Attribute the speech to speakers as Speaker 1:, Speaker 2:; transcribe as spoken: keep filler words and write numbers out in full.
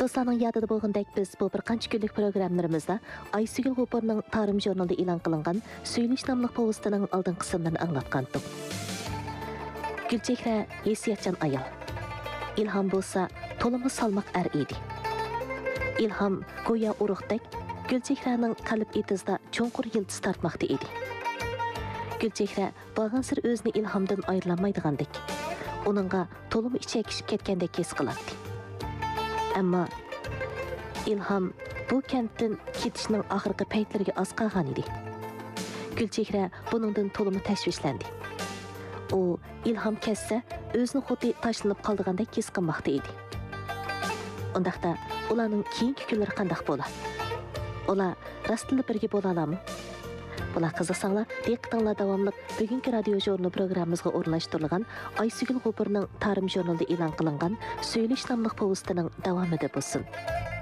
Speaker 1: Dostlarning yadida bo'lgandek biz bu bir qancha kunlik programmalarimizda Aysugul G'ofurning Tarım jurnalida e'lon qilingan Söyleş nomli povestining oldin qismlarini anglatgandik. Gulchehra hissiyatchan ayol. Ilhom bo'lsa to'limi salmoq er edi. Ilhom go'yo urug'dek Gulchehraning qalb etizida cho'nqur yildiz tortmoqda edi. Gulchehra borgan-sir o'zini ilhomdan ayrilmaydigandek, uningga to'limi ichiga kishib ketgandek his qiladi. Ammo ilhom bu kentdan ketishning oxirgi paytlariga oz qolgan edi. Gulchehra buningdan to'limi tashvishlandi. U ilhom ketsa, o'zini xuddi tashlanib qoldigandek his qilmoqda edi. Undaqda ularning keyingi kunlari qanday bo'ladi? Ular rostla birga bo'la oladimi? Bular qiziqsanglar, diqqatinglar davomli bugungi radio jurnal programmamizga o'rnashtirilgan Aysugul G'ofurning Tarım jurnalida e'lon qilingan Söyleş nomli povestining davomida bo'lsin.